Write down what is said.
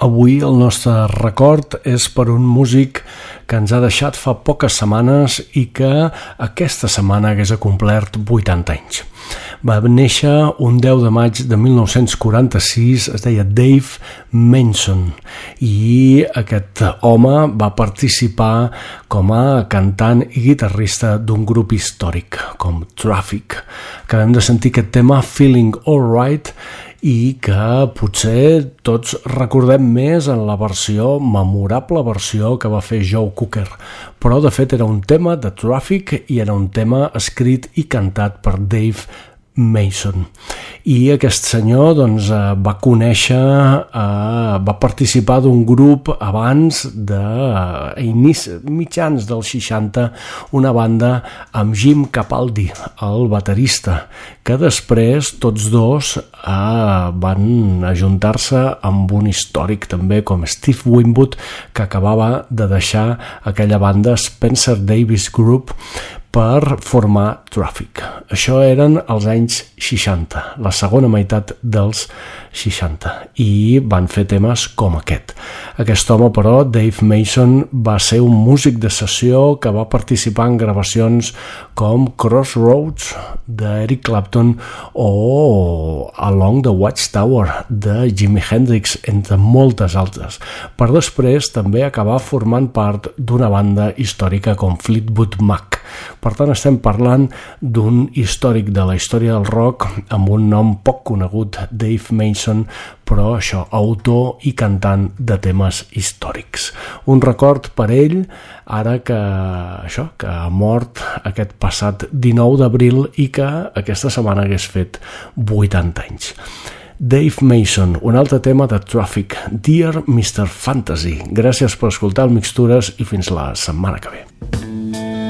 Avui el nostre record és per un músic que ens ha deixat fa poques setmanes i que aquesta setmana hagués complert 80 anys. Va néixer un 10 de maig de 1946, es deia Dave Mason, i aquest home va participar com a cantant i guitarrista d'un grup històric com Traffic. Acabem de sentir aquest tema Feeling Alright i que potser tots recordem més en la memorable versió que va fer Joe Cocker, però de fet era un tema de Traffic i era un tema escrit i cantat per Dave Mason. I aquest senyor va conèixer, va participar d'un grup abans de mitjans dels 60, una banda amb Jim Capaldi, el baterista, que després tots dos van ajuntar-se amb un històric també com Steve Winwood, que acabava de deixar aquella banda Spencer Davis Group per formar Traffic. Això eren els anys 60, la segona meitat dels 60, i van fer temes com aquest. Aquest home, però, Dave Mason, va ser un músic de sessió que va participar en gravacions com Crossroads d'Eric Clapton o Along the Watchtower de Jimi Hendrix, entre moltes altres, per després també acabar formant part d'una banda històrica com Fleetwood Mac. Per tant, estem parlant d'un històric de la història del rock amb un nom poc conegut, Dave Mason, però això, autor i cantant de temes històrics. Un record per ell, ara que ha mort aquest passat 19 d'abril i que aquesta setmana hagués fet 80 anys. Dave Mason, un altre tema de Traffic, Dear Mr. Fantasy. Gràcies per escoltar el Mixtures i fins la setmana que ve.